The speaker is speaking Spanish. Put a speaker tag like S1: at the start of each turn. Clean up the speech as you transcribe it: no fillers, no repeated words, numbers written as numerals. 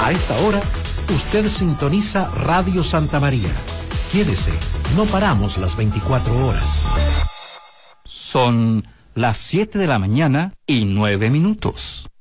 S1: A esta hora, usted sintoniza Radio Santa María. Quédese, no paramos las 24 horas.
S2: Son las 7 de la mañana y 9 minutos.